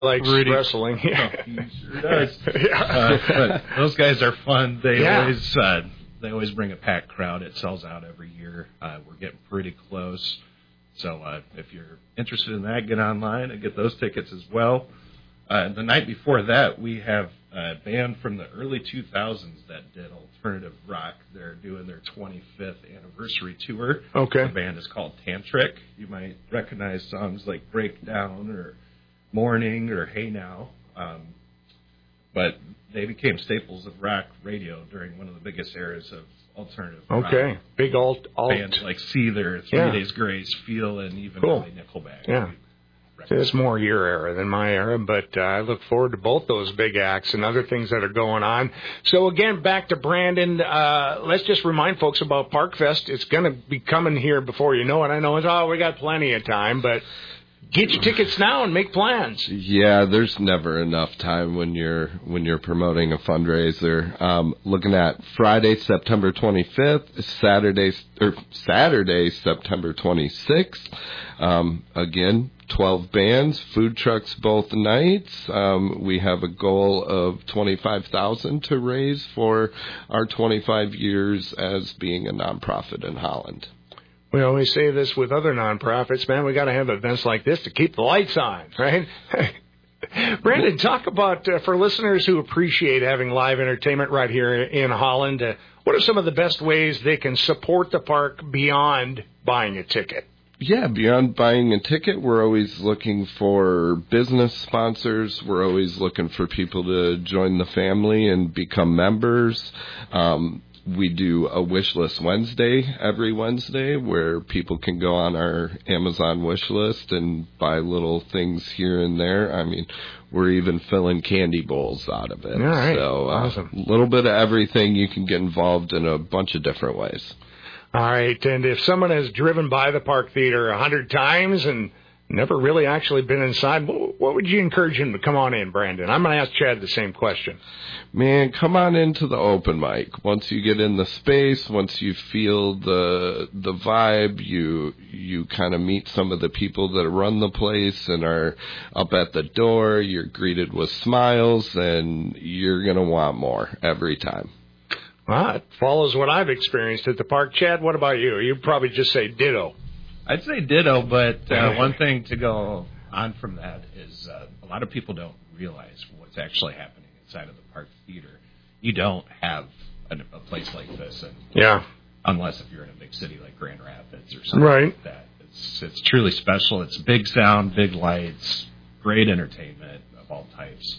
likes Rudy. wrestling. Yeah. He sure does. But those guys are fun. They always bring a packed crowd. It sells out every year. We're getting pretty close. So if you're interested in that, get online and get those tickets as well. The night before that, we have a band from the early 2000s that did alternative rock. They're doing their 25th anniversary tour. Okay. The band is called Tantric. You might recognize songs like Breakdown or Morning or Hey Now. But they became staples of rock radio during one of the biggest eras of alternative rock. Okay. Big alt. Bands like Seether, 3 Days Grace, Feel, and even early Nickelback. Yeah. It's more your era than my era, but I look forward to both those big acts and other things that are going on. So, again, back to Brandon. Let's just remind folks about ParkFest. It's going to be coming here before you know it. I know we got plenty of time, but get your tickets now and make plans. Yeah, there's never enough time when you're promoting a fundraiser. Looking at Friday, September 25th, Saturday, September 26th. Again, 12 bands, food trucks both nights. We have a goal of $25,000 to raise for our 25 years as being a nonprofit in Holland. We always say this with other nonprofits, man. We got to have events like this to keep the lights on, right? Brandon, talk about for listeners who appreciate having live entertainment right here in Holland. What are some of the best ways they can support the park beyond buying a ticket? Yeah, beyond buying a ticket, we're always looking for business sponsors. We're always looking for people to join the family and become members. We do a wish list Wednesday every Wednesday where people can go on our Amazon wish list and buy little things here and there. I mean, we're even filling candy bowls out of it. All right. So Awesome. A little bit of everything. You can get involved in a bunch of different ways. All right, and if someone has driven by the Park Theater 100 times and never really actually been inside, what would you encourage him to come on in, Brandon? I'm going to ask Chad the same question. Man, come on into the open mic. Once you get in the space, once you feel the vibe, you kind of meet some of the people that run the place and are up at the door. You're greeted with smiles, and you're going to want more every time. Well, it follows what I've experienced at the park. Chad, what about you? You'd probably just say ditto. I'd say ditto, but one thing to go on from that is a lot of people don't realize what's actually happening inside of the Park Theater. You don't have a place like this, unless if you're in a big city like Grand Rapids or something like that. It's truly special. It's big sound, big lights, great entertainment of all types.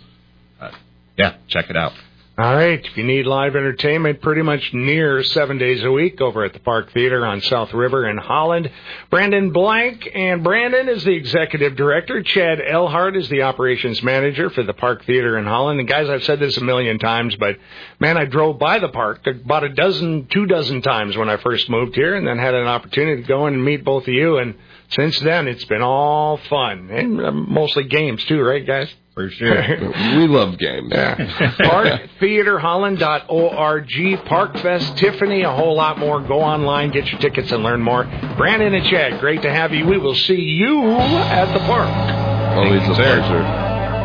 Check it out. All right. If you need live entertainment, pretty much near 7 days a week over at the Park Theater on South River in Holland. Brandon Blank, and Brandon is the executive director. Chad Elhart is the operations manager for the Park Theater in Holland. And guys, I've said this a million times, but man, I drove by the park about 2 dozen times when I first moved here, and then had an opportunity to go in and meet both of you. And since then, it's been all fun, and mostly games too, right, guys? For sure. We love games. Yeah. ParkTheaterHolland.org, ParkFest, Tiffany, a whole lot more. Go online, get your tickets, and learn more. Brandon and Chad, great to have you. We will see you at the park. Always a pleasure.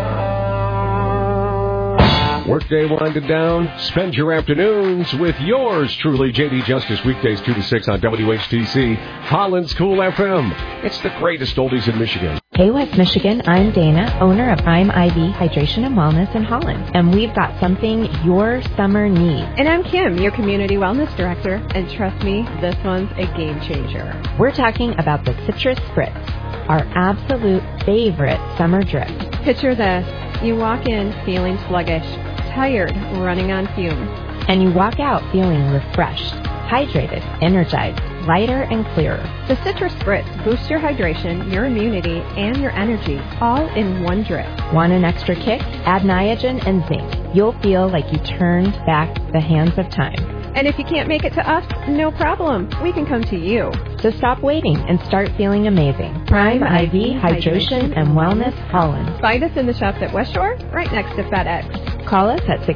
Workday winding down. Spend your afternoons with yours truly, J.D. Justice, weekdays 2 to 6 on WHTC, Holland's Cool FM. It's the greatest oldies in Michigan. Hey, West Michigan, I'm Dana, owner of Prime IV Hydration and Wellness in Holland, and we've got something your summer needs. And I'm Kim, your Community Wellness Director, and trust me, this one's a game changer. We're talking about the Citrus Spritz, our absolute favorite summer drip. Picture this. You walk in feeling sluggish, tired, running on fumes. And you walk out feeling refreshed, hydrated, energized, lighter and clearer. The Citrus Spritz boosts your hydration, your immunity, and your energy, all in one drip. Want an extra kick? Add Niagen and zinc. You'll feel like you turned back the hands of time. And if you can't make it to us, no problem. We can come to you. So stop waiting and start feeling amazing. Prime IV Hydration and Wellness Holland. Find us in the shops at West Shore, right next to FedEx. Call us at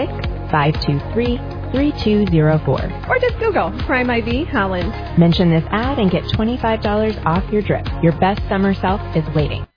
616-523-3204. Or just Google Prime IV Holland. Mention this ad and get $25 off your drip. Your best summer self is waiting.